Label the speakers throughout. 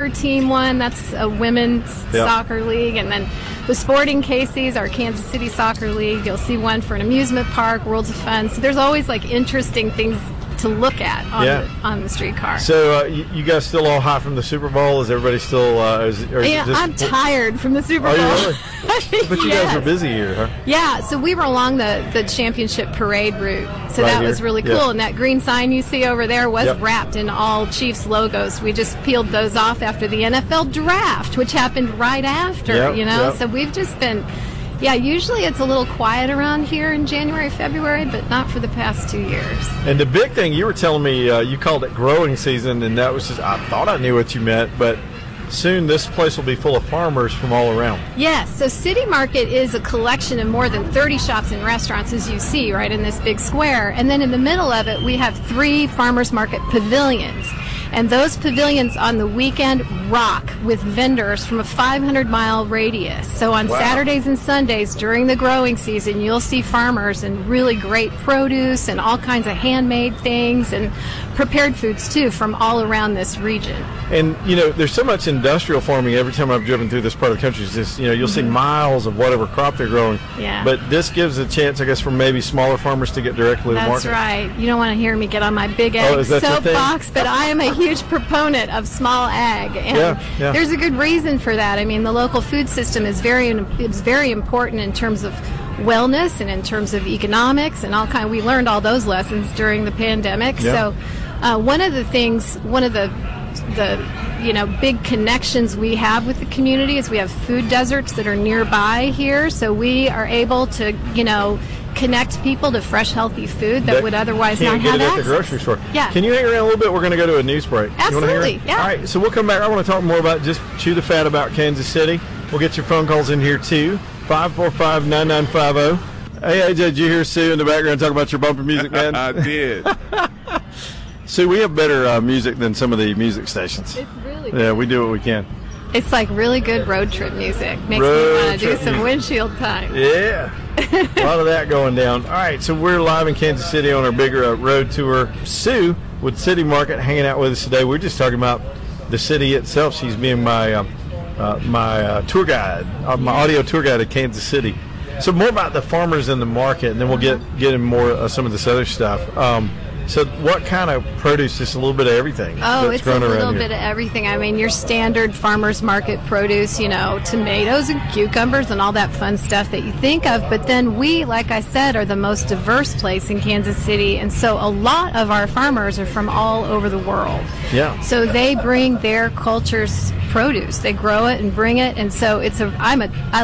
Speaker 1: soccer team won. That's a women's soccer league. And then the Sporting Casey's, our Kansas City Soccer League. You'll see one for an amusement park, Worlds of Fun. So there's always like interesting things to look at on the streetcar.
Speaker 2: So you guys still all hot from the Super Bowl? Is everybody still?
Speaker 1: I'm tired from the Super Bowl.
Speaker 2: Are you really? But you guys are busy here, huh?
Speaker 1: Yeah. So we were along the championship parade route. So that was really cool. Yeah. And that green sign you see over there was wrapped in all Chiefs logos. We just peeled those off after the NFL draft, which happened right after. So we've just been. Yeah, usually it's a little quiet around here in January, February, but not for the past 2 years.
Speaker 2: And the big thing, you were telling me, you called it growing season, and that was just, I thought I knew what you meant, but soon this place will be full of farmers from all around.
Speaker 1: Yes, so City Market is a collection of more than 30 shops and restaurants, as you see, right in this big square. And then in the middle of it, we have 3 farmers market pavilions. And those pavilions on the weekend rock with vendors from a 500-mile radius. So on Saturdays and Sundays during the growing season, you'll see farmers and really great produce and all kinds of handmade things and prepared foods, too, from all around this region.
Speaker 2: And, there's so much industrial farming every time I've driven through this part of the country. It's just, you'll see miles of whatever crop they're growing.
Speaker 1: Yeah.
Speaker 2: But this gives a chance, I guess, for maybe smaller farmers to get directly to the market.
Speaker 1: That's right. You don't want to hear me get on my big ag soapbox, but I am a huge proponent of small ag. And there's a good reason for that. I mean, the local food system is very important in terms of wellness and in terms of economics and all kind. We learned all those lessons during the pandemic.
Speaker 2: Yeah.
Speaker 1: So one of the big connections we have with the community is we have food deserts that are nearby here. So we are able to, connect people to fresh, healthy food that would otherwise not have access.
Speaker 2: Can't get it at the grocery store.
Speaker 1: Yeah.
Speaker 2: Can you hang around a little bit? We're going to go to a news break.
Speaker 1: Absolutely, yeah.
Speaker 2: All right, so we'll come back. I want to talk more about just chew the fat about Kansas City. We'll get your phone calls in here, too. 545-9950. Hey, AJ, did you hear Sue in the background talk about your bumper music, man?
Speaker 3: I did.
Speaker 2: Sue, we have better music than some of the music stations.
Speaker 1: It's really good.
Speaker 2: Yeah, we do what we can.
Speaker 1: It's like really good road trip music. Makes me want to do some windshield time.
Speaker 2: Yeah. A lot of that going down. All right, so we're live in Kansas City on our bigger road tour. Sue with City Market hanging out with us today. We're just talking about the city itself. She's being my tour guide, my audio tour guide at Kansas City. So more about the farmers in the market, and then we'll get in more of some of this other stuff. So what kind of produce? Just a little bit of everything.
Speaker 1: Oh, it's a little bit of everything. I mean, your standard farmers market produce, tomatoes and cucumbers and all that fun stuff that you think of. But then we, like I said, are the most diverse place in Kansas City. And so a lot of our farmers are from all over the world.
Speaker 2: Yeah.
Speaker 1: So they bring their culture's produce. They grow it and bring it. And so I'm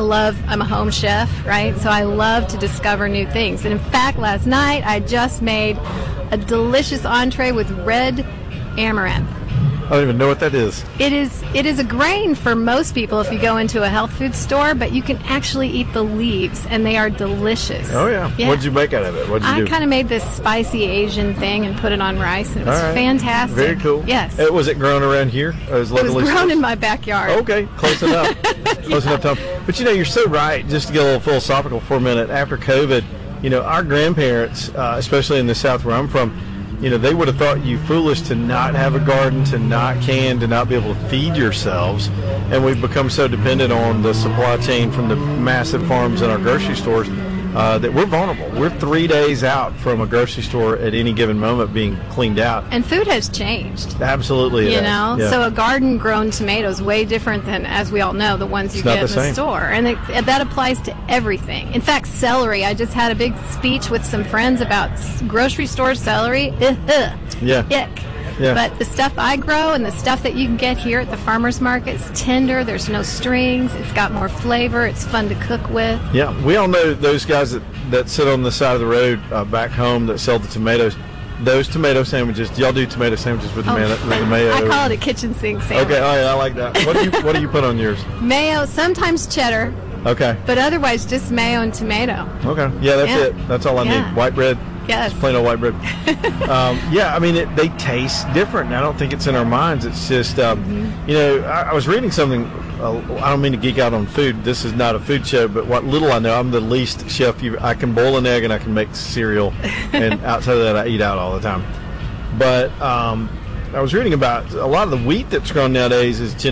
Speaker 1: a home chef, right? So I love to discover new things. And in fact, last night I just made a delicious entree with red amaranth.
Speaker 2: I don't even know what that is.
Speaker 1: It is a grain for most people if you go into a health food store, but you can actually eat the leaves, and they are delicious.
Speaker 2: Oh, yeah. What did you make out of it? What did you do?
Speaker 1: I kind of made this spicy Asian thing and put it on rice, and it was fantastic.
Speaker 2: Very cool.
Speaker 1: Yes.
Speaker 2: Was it grown around here?
Speaker 1: It was grown in my backyard.
Speaker 2: Okay, close enough. Close enough, Tom. But, you're so right, just to get a little philosophical for a minute, after COVID, our grandparents, especially in the South where I'm from, they would have thought you foolish to not have a garden, to not can, to not be able to feed yourselves. And we've become so dependent on the supply chain from the massive farms in our grocery stores that we're vulnerable. We're 3 days out from a grocery store at any given moment being cleaned out.
Speaker 1: And food has changed.
Speaker 2: Absolutely.
Speaker 1: Yeah. So a garden-grown tomato is way different than, as we all know, the ones you get in the store. And that applies to everything. In fact, celery, I just had a big speech with some friends about grocery store celery.
Speaker 2: Yeah.
Speaker 1: Ick.
Speaker 2: Yeah.
Speaker 1: But the stuff I grow and the stuff that you can get here at the farmer's market is tender. There's no strings. It's got more flavor. It's fun to cook with.
Speaker 2: Yeah, we all know those guys that sit on the side of the road back home that sell the tomatoes. Those tomato sandwiches. Do y'all do tomato sandwiches with the mayo?
Speaker 1: I call it a kitchen sink sandwich.
Speaker 2: Okay, all right, I like that. What do you put on yours?
Speaker 1: Mayo, sometimes cheddar.
Speaker 2: Okay.
Speaker 1: But otherwise, just mayo and tomato.
Speaker 2: Okay. Yeah, that's it. That's all I need. White bread.
Speaker 1: Yes.
Speaker 2: Just plain old white bread. I mean, they taste different. And I don't think it's in our minds. It's just, I was reading something. I don't mean to geek out on food. This is not a food show, but what little I know, I'm the least chef. I can boil an egg and I can make cereal. And outside of that, I eat out all the time. But I was reading about a lot of the wheat that's grown nowadays is